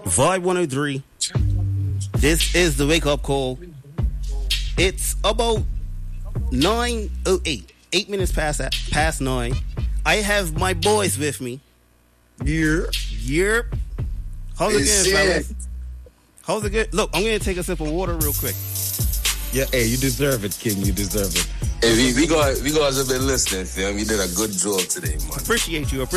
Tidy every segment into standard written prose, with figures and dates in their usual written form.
Vibe 103. This is the wake up call. It's about 9:08. 8 minutes past 9. I have my boys with me. Yep. How's it going, fellas? How's it good? Look, I'm going to take a sip of water real quick. Yeah, hey, you deserve it, King. You deserve it. Hey, we guys have been listening, fam. You did a good job today, man. Appreciate you.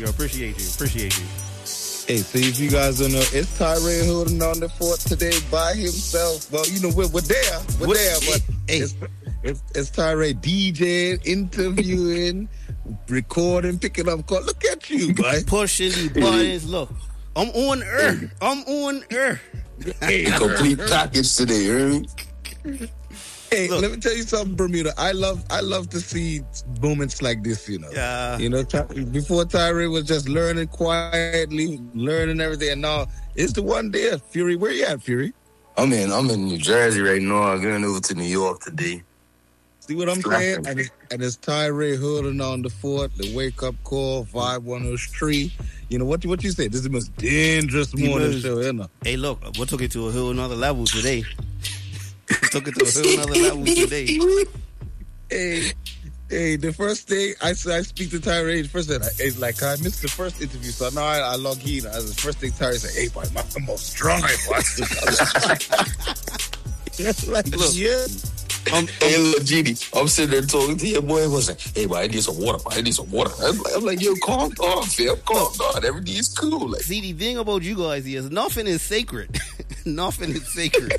Hey, see, if you guys don't know, it's Tyree holding on the fort today by himself. Well, you know, we're there. We're there, but it's Tyree DJing, interviewing, recording, picking up call. Look at you, boy. Pushing the buttons. Look, I'm on earth. Hey, complete package today, right? Hey, look, let me tell you something, Bermuda. I love to see moments like this, you know. Yeah. You know, before Tyree was just learning quietly, learning everything, and now it's the one there. Fury, where you at, Fury? I'm in New Jersey right now. I'm going over to New York today. See what I'm saying? And it's Tyree holding on the fort, the wake up call, Vibe 103. You know what you say? This is the most dangerous morning show, you know. Hey, look, we took it to a whole another level today. Hey, the first thing I speak to Tyree, the first thing it's like I missed the first interview, so now I log in. As the first thing Tyree said, "Hey, boy, I'm most strong." Like, look, yeah. Hey, look, Genie, I'm sitting there talking to your boy. I was like, "Hey, boy, I need some water. I'm like, yo, calm down, fam. Calm down. Everything's cool." Like, see, the thing about you guys is nothing is sacred. Nothing is sacred.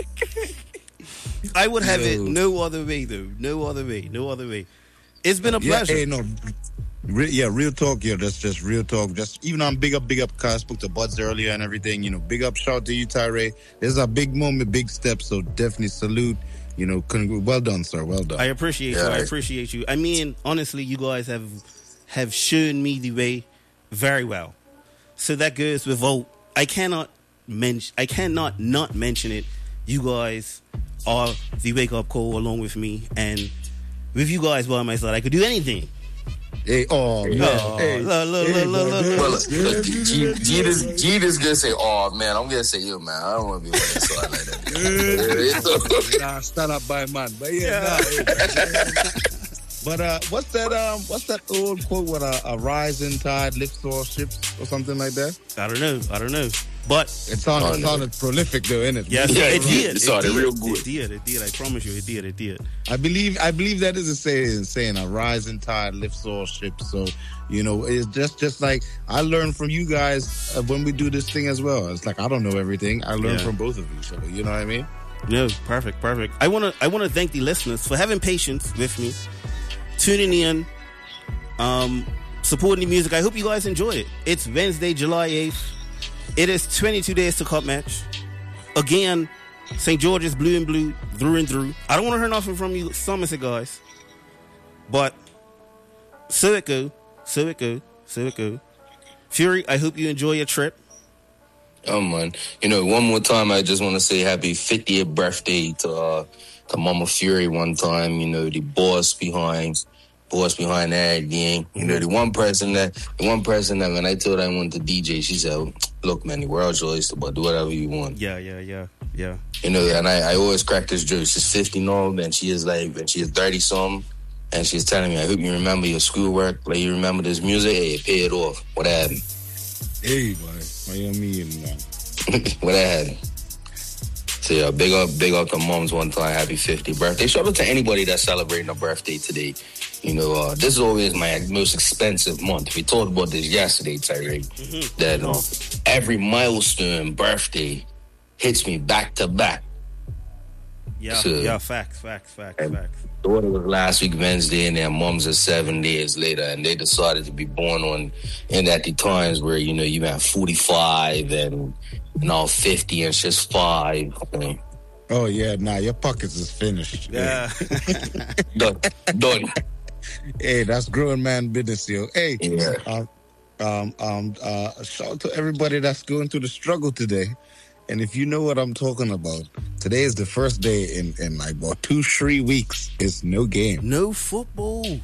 I would have it no other way, though. No other way. It's been a pleasure. Hey, no. Real talk. Yeah, that's just real talk. Just even on big up. Cause I spoke to Buds earlier and everything. You know, big up. Shout to you, Tyree. This is a big moment, big step. So definitely salute. You know, well done, sir. Well done. I appreciate you. I mean, honestly, you guys have shown me the way very well. So that goes without. I cannot not mention it. You guys are the wake up call along with me, and with you guys by my side, I could do anything. Hey, look. Well, Gina's gonna say, "Oh man," I'm gonna say, "Yo, man, I don't want to be on that side like that." Nah, stand up by man, but But what's that old quote with a rising tide lifts all ships or something like that? I don't know. But it sounded prolific though, innit? Yes, it did. It sounded real good. It did. I promise you, it did. I believe that is a saying a rising tide lifts all ships. So, you know, it's just like I learned from you guys when we do this thing as well. It's like I don't know everything. I learned from both of you. So, you know what I mean? No, perfect. I wanna thank the listeners for having patience with me, tuning in, supporting the music. I hope you guys enjoy it. It's Wednesday, July 8th. It is 22 days to cup match. Again, St. George's blue and blue, through and through. I don't want to hear nothing from you Somerset guys. But so it go. Fury, I hope you enjoy your trip. Oh, man. You know, one more time, I just want to say happy 50th birthday to Mama Fury one time. You know, the boss behind everything. You know, the one person that when I told her I wanted to DJ, she said, "Look, man, the world's your oyster, but do whatever you want." Yeah. You know, and I always crack this joke. She's 50 now, and she is 30-something, and she's telling me, "I hope you remember your schoolwork, like you remember this music, hey, pay it off." What happened? Hey, boy. What you mean, man? What happened? So, yeah, big up to moms one time. Happy 50th birthday. Shout out to anybody that's celebrating a birthday today. You know, this is always my most expensive month. We talked about this yesterday, Tyree. Mm-hmm. That every milestone birthday hits me back to back. Yeah, facts. Daughter was last week Wednesday, and their moms are 7 days later, and they decided to be born at the times where, you know, you have 45 and now 50 and just 5. Oh yeah, your pockets is finished. Yeah. Done. Hey, that's growing man business, yo. Hey, yeah. Shout out to everybody that's going through the struggle today. And if you know what I'm talking about, today is the first day in like about 2-3 weeks. It's no game. No football.